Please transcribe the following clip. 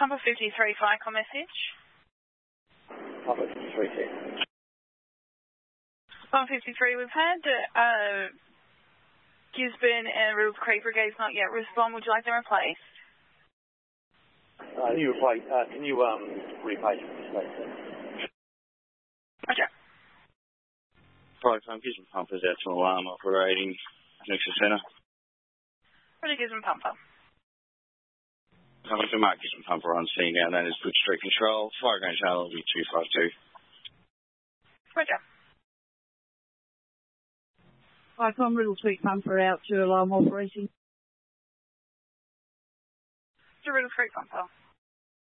Pumper 53, FICOM message. Pumper 53. 153, we've had Gisborne and Riddles Creek Brigades not yet respond. Would you like them replaced? Can you replace this place? Roger. Right, Gisborne Pumpers out to alarm operating next to centre. Roger, Gisborne Pumper. Coming to Mark Gisborne Pumper on scene now, that is good street control. Fire range channel will be 252. Roger. FICOM Riddles Creek Pumper out to alarm operating. Riddles Creek Pumper.